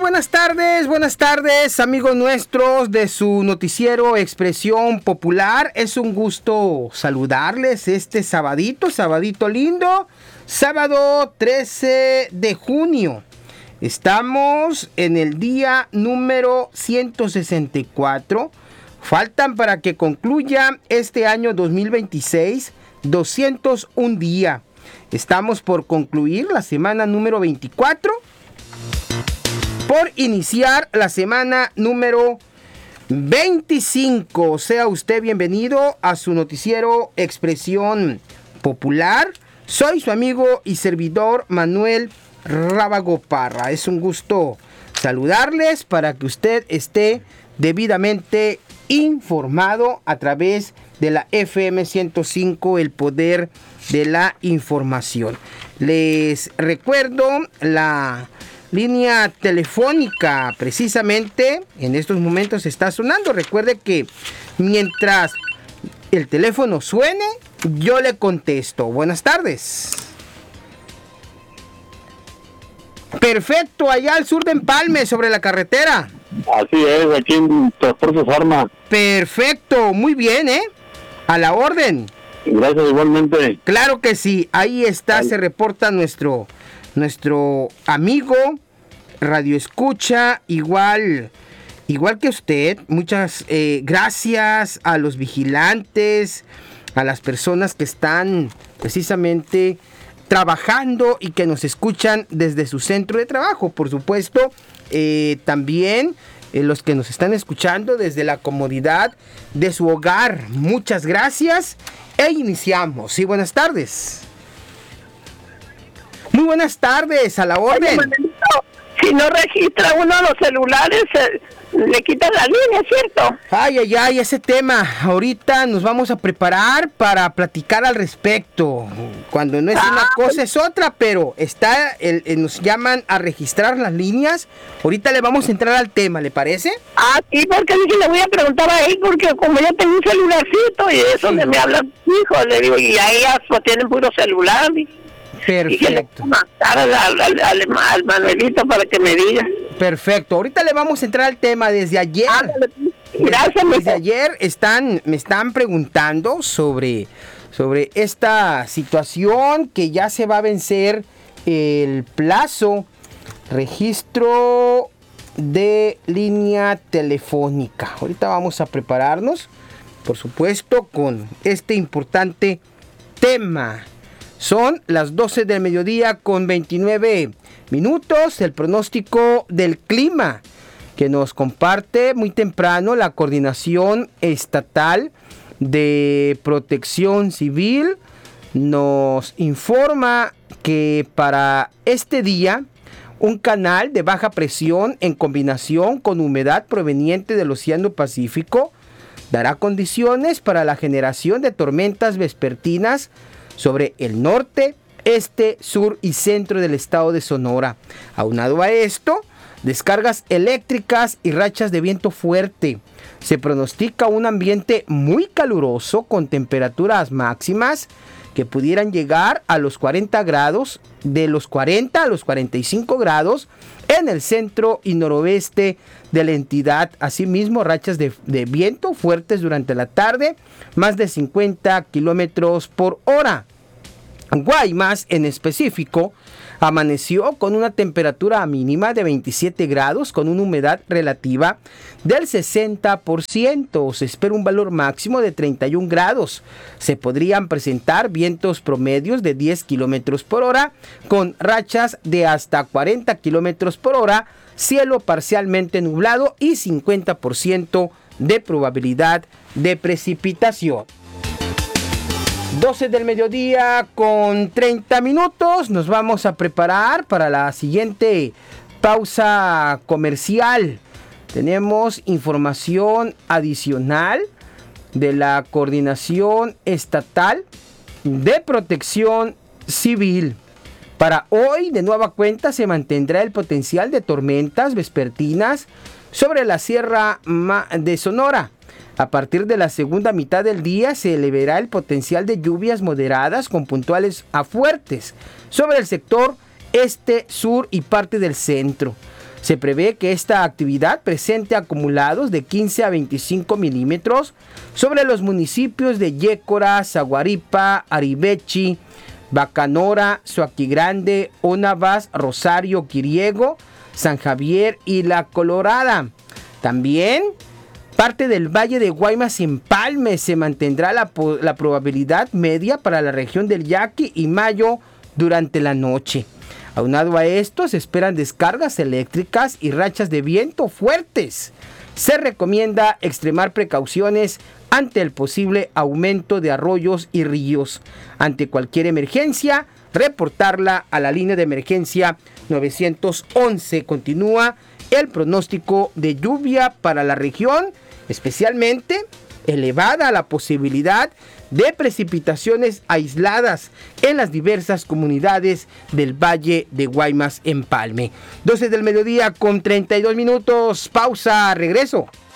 buenas tardes, amigos nuestros de su noticiero Expresión Popular. Es un gusto saludarles este sabadito lindo, sábado 13 de junio. Estamos en el día número 164. Faltan para que concluya este año 2026, 201 días. Estamos por concluir la semana número 24. Por iniciar la semana número 25. Sea usted bienvenido a su noticiero Expresión Popular. Soy su amigo y servidor Manuel Rábago Parra. Es un gusto saludarles para que usted esté debidamente informado a través de la FM 105, el poder de la información. Les recuerdo la línea telefónica, precisamente en estos momentos está sonando. Recuerde que mientras el teléfono suene, yo le contesto. Buenas tardes. Perfecto, allá al sur de Empalme, sobre la carretera. Así es, aquí en Transportes Arma. Perfecto, muy bien, a la orden. Gracias, igualmente. Claro que sí, ahí está. Vale. Se reporta nuestro amigo Radio Escucha, igual que usted. Muchas gracias a los vigilantes, a las personas que están precisamente trabajando y que nos escuchan desde su centro de trabajo. Por supuesto, también los que nos están escuchando desde la comodidad de su hogar. Muchas gracias e iniciamos. Sí, buenas tardes. Muy buenas tardes, a la orden. Oye, si no registra uno los celulares, le quitan la línea, ¿cierto? Ay, ese tema. Ahorita nos vamos a preparar para platicar al respecto. Cuando no es una cosa es otra, pero nos llaman a registrar las líneas. Ahorita le vamos a entrar al tema, ¿le parece? Sí, porque dije, le voy a preguntar ahí, porque como yo tengo un celularcito y es donde me hablan hijos, le digo, y ahí pues tienen puro celular. Perfecto. Y que le voy a matar al Manuelito para que me diga. Perfecto. Ahorita le vamos a entrar al tema. Desde ayer. Gracias. Desde ayer me están preguntando sobre esta situación, que ya se va a vencer el plazo registro de línea telefónica. Ahorita vamos a prepararnos, por supuesto, con este importante tema. Son las 12 del mediodía con 29 minutos. El pronóstico del clima que nos comparte muy temprano la Coordinación Estatal de Protección Civil nos informa que para este día un canal de baja presión en combinación con humedad proveniente del Océano Pacífico dará condiciones para la generación de tormentas vespertinas sobre el norte, este, sur y centro del estado de Sonora. Aunado a esto, descargas eléctricas y rachas de viento fuerte. Se pronostica un ambiente muy caluroso con temperaturas máximas que pudieran llegar a los 40 grados, de los 40 a los 45 grados en el centro y noroeste de la entidad. Asimismo, rachas de viento fuertes durante la tarde, más de 50 kilómetros por hora. Guaymas, en específico, amaneció con una temperatura mínima de 27 grados con una humedad relativa del 60%. Se espera un valor máximo de 31 grados. Se podrían presentar vientos promedios de 10 kilómetros por hora con rachas de hasta 40 kilómetros por hora, cielo parcialmente nublado y 50% de probabilidad de precipitación. 12 del mediodía con 30 minutos. Nos vamos a preparar para la siguiente pausa comercial. Tenemos información adicional de la Coordinación Estatal de Protección Civil. Para hoy, de nueva cuenta, se mantendrá el potencial de tormentas vespertinas sobre la Sierra de Sonora. A partir de la segunda mitad del día se elevará el potencial de lluvias moderadas con puntuales a fuertes sobre el sector este, sur y parte del centro. Se prevé que esta actividad presente acumulados de 15 a 25 milímetros sobre los municipios de Yécora, Zaguaripa, Aribechi, Bacanora, Suaquigrande, Onavas, Rosario, Quiriego, San Javier y La Colorada. También parte del Valle de Guaymas-Empalme se mantendrá la probabilidad media para la región del Yaqui y Mayo durante la noche. Aunado a esto, se esperan descargas eléctricas y rachas de viento fuertes. Se recomienda extremar precauciones ante el posible aumento de arroyos y ríos. Ante cualquier emergencia, reportarla a la línea de emergencia 911. Continúa el pronóstico de lluvia para la región, especialmente elevada la posibilidad de precipitaciones aisladas en las diversas comunidades del Valle de Guaymas-Empalme. 12 del mediodía con 32 minutos. Pausa, regreso.